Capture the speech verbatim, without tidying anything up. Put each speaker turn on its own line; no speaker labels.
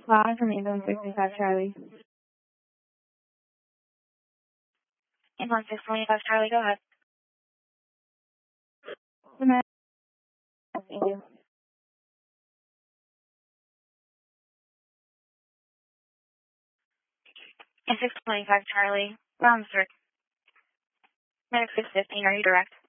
Line from England six twenty-five Charlie. England six twenty-five Charlie, go ahead. England. And six twenty-five Charlie, Romsburg. Medic six fifteen, are you direct?